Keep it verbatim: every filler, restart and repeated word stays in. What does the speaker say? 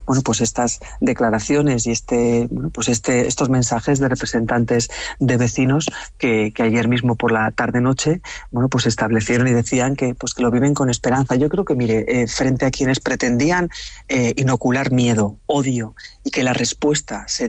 bueno, pues estas declaraciones y este, bueno, pues este, estos mensajes de representantes de vecinos que, que ayer mismo por la tarde-noche, bueno, pues establecieron y decían que, pues que lo viven con esperanza. Yo creo que, mire, eh, frente a quienes pretendían eh, inocular miedo, odio, y que la respuesta sería